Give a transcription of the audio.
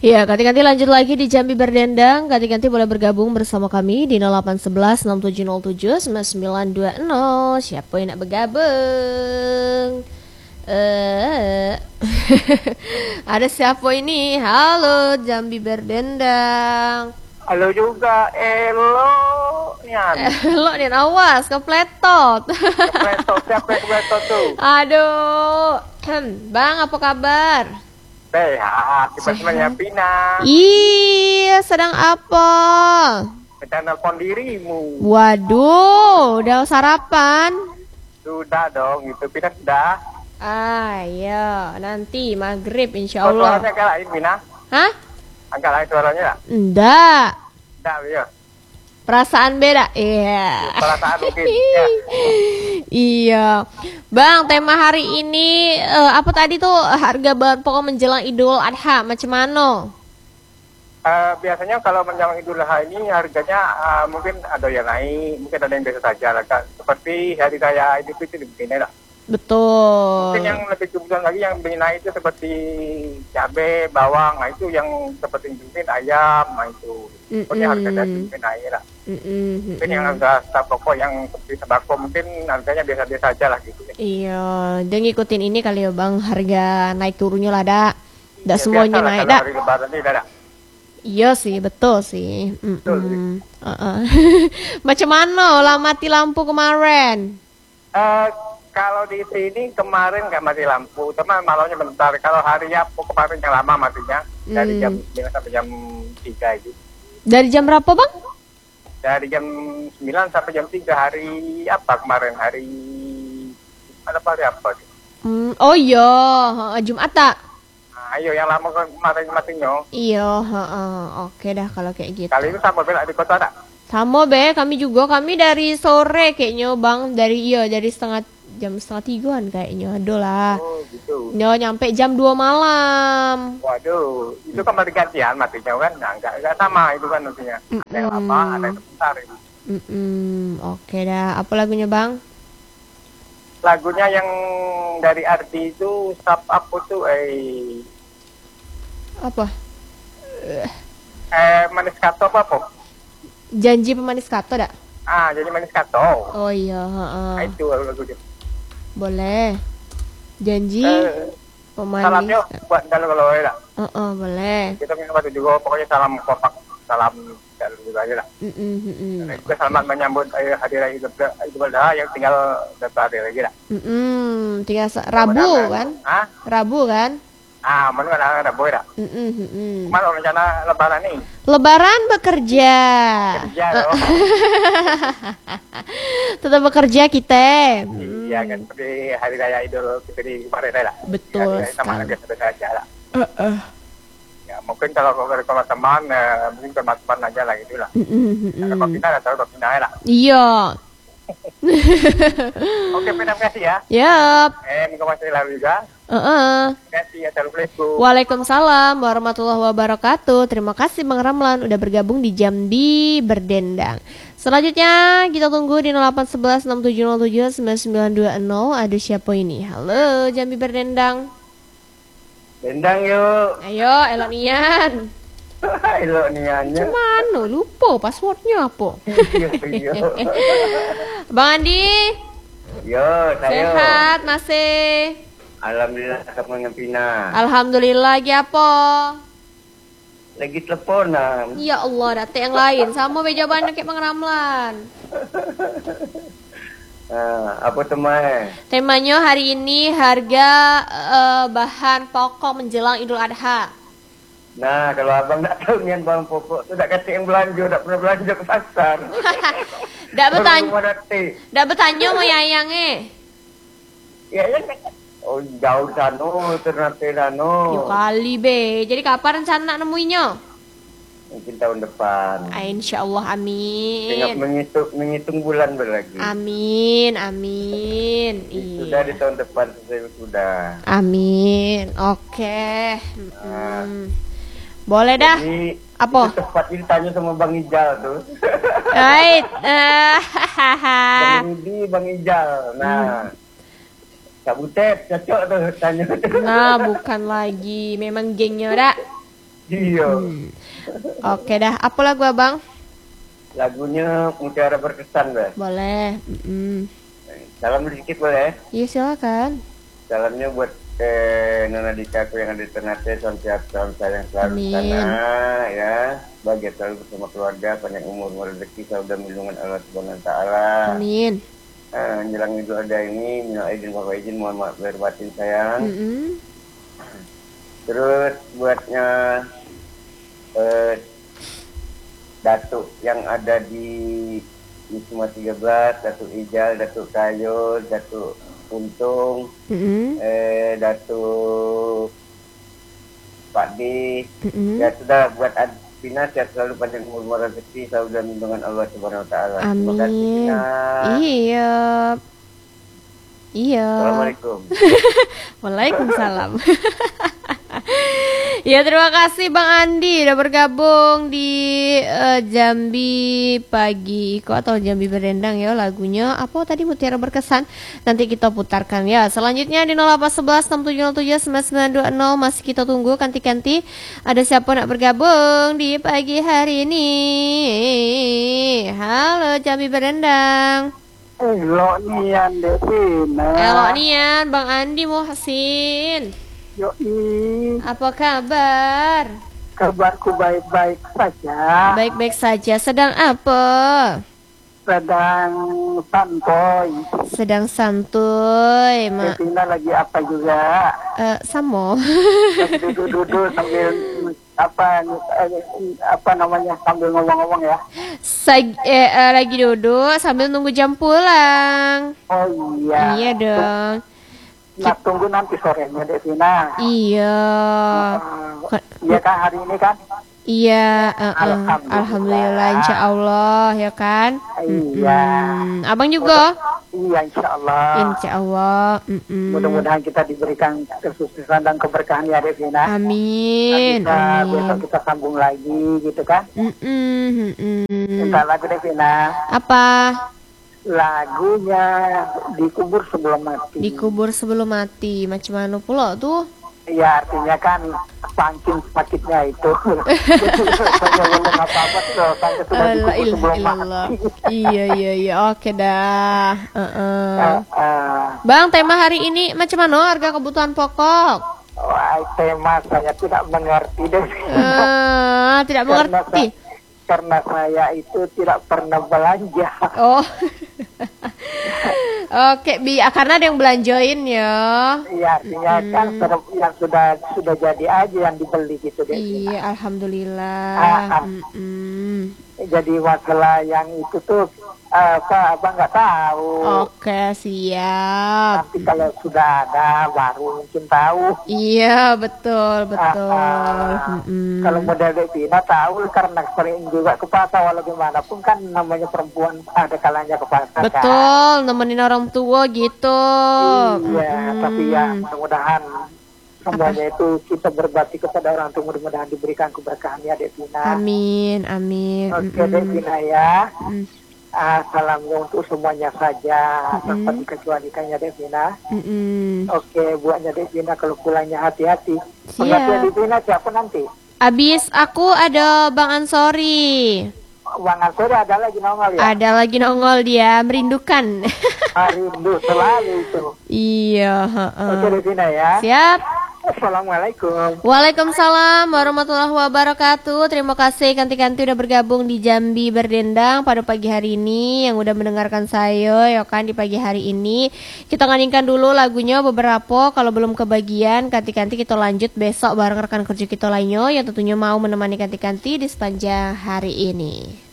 Ya, ganti-ganti lanjut lagi di Jambi Berdendang. Ganti-ganti boleh bergabung bersama kami di 0811 6707 9920. Siapa yang nak bergabung? Ada siapa ini? Halo Jambi Berdendang. Halo juga, elo Nian. Lo nih awas kepletot. Siapa yang kepletot tuh? Aduh. Bang, apa kabar? Sehat, tiba-tiba Pina. Iya, sedang apa? Kita nelpon dirimu. Waduh, udah sarapan? Sudah dong, itu Pina sudah. Ayo, nanti maghrib insya Oh, Allah. suaranya agak lain, Pina. Hah? Agak lain suaranya tak? Enggak. Tidak, ya. Perasaan beda. Iya. Perasaan mungkin, ya. Iya. Bang, tema hari ini apa tadi tuh harga bahan pokok menjelang Idul Adha macam mana? Biasanya kalau menjelang Idul Adha ini harganya mungkin ada yang naik, mungkin ada yang biasa saja lah, Kak. Seperti hari raya Idul Fitri begini lah. Betul. Mungkin yang lebih kebutuhan lagi yang lebih naik itu seperti cabai, bawang, nah itu yang seperti mungkin ayam, nah itu. Pokoknya harga daging mungkin naik lah. Mungkin yang harga stok pokok yang seperti sembako mungkin harganya biasa-biasa aja lah gitu. Iya, dia ngikutin ini kali ya Bang, harga naik turunnya lah dak. Dak Ya, semuanya biasa lah naik kalau dak. hari lebaran ini dah. Iya sih, betul sih. Betul sih. Macam mana lah mati lampu kemarin? Kalau di sini kemarin nggak mati lampu, cuma malamnya bentar. Kalau hari Rabu kemarin yang lama matinya dari jam 9 sampai jam 3 itu. Dari jam berapa Bang? Dari jam 9 sampai jam 3 hari apa kemarin? Hari apa? Oh iya, Jumat tak? Nah, ayo yang lama kemarin matinya. Iya, oke dah kalau kayak gitu. Kali itu sama bela di kota tak? Sama be, kami juga, kami dari sore kayaknya Bang, dari jam setengah tigaan kayaknya, aduh lah. Oh gitu. Nyampe jam 2 malam. Waduh, itu kan gantian matinya kan? Nah, nggak sama itu kan nantinya. Ada yang lama, ada yang sebentar itu. Oke dah, apa lagunya Bang? Lagunya yang dari Ardi itu Stop apa tuh? Apa? Manis Kato apa? Janji pemanis kato dak? Jadi Manis Kato. Oh iya, Nah, itu lagunya. boleh. Janji pemanis. Salam yuk buat Dalu kalau ya. Boleh. Kita minum batu juga, pokoknya salam kompak, salam Dalu juga aja lah. Juga selamat menyambut hari raya Idul Adha yang tinggal beberapa hari lagi lah. Tinggal Rabu kan? Rabu kan? Mana ada boy dah. Mana rencana lebaran nih? Lebaran bekerja. Kerja loh. Tetap bekerja kita. Iya kan, seperti hari raya Idul Fitri kemarin lah. Betul ya, sama sekali. biasa aja lah. Ya mungkin kalau teman, mungkin teman-teman aja lah gitu lah. Kalau Pina tahu Pina lah. Iya. Oke, Pina kasih ya. Yap. Muka masih lalu juga. Kasih, assalamualaikum. Waalaikumsalam warahmatullahi wabarakatuh. Terima kasih Bang Ramlan udah bergabung di Jambi Berdendang. Selanjutnya kita tunggu di 0811 6707 9920. Aduh siapa ini? Halo Jambi Berdendang. Dendang yuk. Ayo Elok Nian. Elok niannya. Mana lupa passwordnya apa? Iya. Bang Andi. Yo, saya. Sehat masih. Alhamdulillah kamu dengan Pina. Alhamdulillah lagi apa? Lagi teleponan. Ya Allah, data yang lain sama be jawabannya kayak Bang Ramlan. Apa teman? Temanya hari ini harga bahan pokok menjelang Idul Adha. Nah, kalau abang tak tahu nian bahan pokok tu tak kata yang belanja, tak pernah belanja ke pasar. Dak bertanya mau yayang Ya. Oh, jauh sana, Ternate sana. Yo kali be. Jadi kapan rencana nemuinya? Mungkin tahun depan. Insya Allah, Tengok amin. menghitung bulan berlagi. Amin. Sudah di tahun depan sudah. Amin. Oke. Boleh dah. Jadi, Apa? itu tepat ditanya sama Bang Ijal tuh. Right. Bang Ijal. Nah, Kak Butet, cocok tuh tanya. Nah, bukan lagi. Memang gengnya dak. Iya. Oke dah, apa lagu abang? Lagunya Mutiara Berkesan, Mbak. Boleh. Salam sedikit boleh? Iya silakan. Salamnya buat Nona Dikaku yang ada di Ternate, salam sayang selalu di Amin. sana ya. Bahagia selalu bersama keluarga, panjang umur rezeki, selalu dalam lindungan Allah Subhanahu wa taala. Amin. Menjelang Idul Adha ini, minal aidin wal faizin, mohon maaf lahir batin sayang. Terus buatnya Datuk yang ada di Wisma 13, Datuk Ijal, Datuk Kayo, Datuk Untung, Datuk Pak D, ya sudah buat Pina sehat selalu panjang umur rezeki, selalu dalam lindungan Allah Subhanahu wa taala. Terima kasih Pina. Iya. Iya. Assalamualaikum. Waalaikumsalam. Ya terima kasih Bang Andi udah bergabung di Jambi Pagi Iko atau Jambi Berdendang ya. Lagunya apa tadi, Mutiara Berkesan, nanti kita putarkan ya. Selanjutnya di 081167079920 masih kita tunggu kanti-kanti. Ada siapa nak bergabung di pagi hari ini? Halo Jambi Berdendang. Elok nian Devina. Elok nian Bang Andi Muhsin. Yoi, Apa kabar? kabarku baik-baik saja. Baik-baik saja. Sedang apa? Sedang santai. Sedang santuy, Devina lagi apa juga? Samo. Lagi duduk-duduk sambil apa namanya, sambil ngomong-ngomong ya. Lagi duduk sambil nunggu jam pulang. Oh iya. Iya dong. Nah, tunggu nanti sorenya Devina. Iya. Iya kan hari ini kan? Iya. Alhamdulillah, insya Allah ya kan. Iya. Abang juga. Iya, insya Allah. Insya Allah. Mudah-mudahan kita diberikan kesuksesan dan keberkahan ya Devina. Amin. Besok kita sambung lagi gitu kan. Minta lagu Devina. Apa? Lagunya Dikubur Sebelum Mati. Dikubur sebelum mati. Macam mana pula tuh? Ya artinya kan saking sakitnya itu. Saya ngomong apa-apa tuh, sampai sudah dikubur sebelum mati. Iya. Oke dah. Bang, tema hari ini macam mana harga kebutuhan pokok? Wah, tema saya tidak mengerti deh. Tidak mengerti. Karena saya itu tidak pernah belanja. Oh. Oke, karena ada yang belanjoin ya. Iya, artinya kan yang sudah jadi aja yang dibeli gitu deh. Iya, alhamdulillah. Jadi masalah yang itu tuh abang nggak tahu. Oke, siap. Nanti kalau sudah ada baru mungkin tahu. Iya, betul. Kalau model Devina tahu karena sering juga ke pasar, walau gimana pun kan namanya perempuan ada kalanya ke pasar. Betul, nemenin orang tua gitu. Iya, tapi ya mudah-mudahan semuanya itu kita berbakti kepada orang tua, mudah-mudahan diberikan keberkahan ya Devina. Amin. Oke Devina ya. Salamnya untuk semuanya saja, tanpa dikecualikannya Devina. Oke, buatnya Devina kalau pulangnya hati-hati. Pengertian Devina siapa nanti? Abis aku ada Bang Ansori. Bang Ansori ada lagi nongol ya? Ada lagi nongol dia, merindukan. Rindu selalu itu. Iya. Oke Devina ya. Siap. Assalamualaikum. Waalaikumsalam warahmatullahi wabarakatuh. Terima kasih kanti-kanti udah bergabung di Jambi Berdendang pada pagi hari ini, yang udah mendengarkan saya ya kan di pagi hari ini. Kita nyanyikan dulu lagunya beberapa, kalau belum kebagian kanti-kanti kita lanjut besok bareng rekan kerja kita lainnya yang tentunya mau menemani kanti-kanti di sepanjang hari ini.